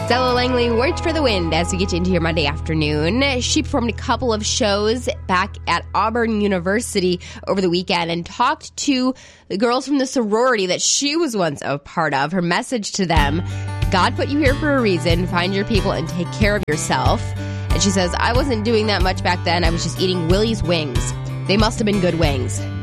Stella Langley, Words for the Wind, as we get into your Monday afternoon. She performed a couple of shows back at Auburn University over the weekend and talked to the girls from the sorority that she was once a part of. Her message to them: God put you here for a reason. Find your people and take care of yourself. And she says, I wasn't doing that much back then. I was just eating Willie's wings. They must have been good wings.